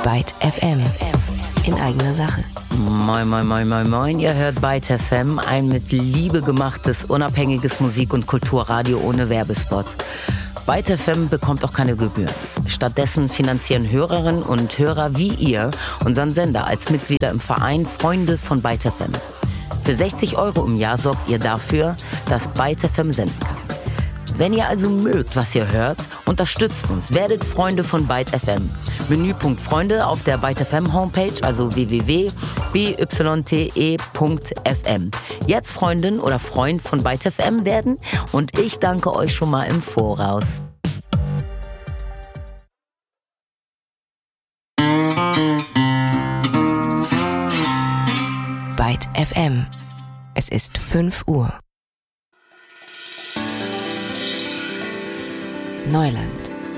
Byte FM. In eigener Sache. Moin, moin, moin, moin, moin. Ihr hört Byte FM, ein mit Liebe gemachtes, unabhängiges Musik- und Kulturradio ohne Werbespot. Byte FM bekommt auch keine Gebühren. Stattdessen finanzieren Hörerinnen und Hörer wie ihr unseren Sender als Mitglieder im Verein Freunde von Byte FM. Für 60 € im Jahr sorgt ihr dafür, dass Byte FM senden kann. Wenn ihr also mögt, was ihr hört, unterstützt uns, werdet Freunde von Byte FM. Menüpunkt Freunde auf der Byte FM Homepage, also www.byte.fm. Jetzt Freundin oder Freund von Byte FM werden und ich danke euch schon mal im Voraus. Byte FM. Es ist 5 Uhr. Neuland.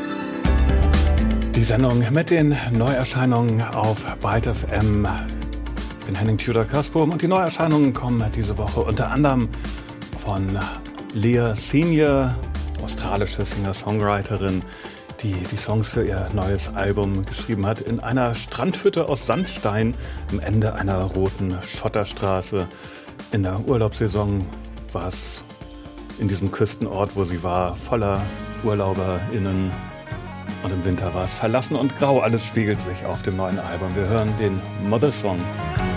Die Sendung mit den Neuerscheinungen auf Byte FM. Ich bin Henning Tudor-Kasburm und die Neuerscheinungen kommen diese Woche unter anderem von Lea Senior, australische Singer-Songwriterin, die die Songs für ihr neues Album geschrieben hat, in einer Strandhütte aus Sandstein am Ende einer roten Schotterstraße. In der Urlaubssaison war es in diesem Küstenort, wo sie war, voller UrlauberInnen. Und im Winter war es verlassen und grau. Alles spiegelt sich auf dem neuen Album. Wir hören den Mother Song.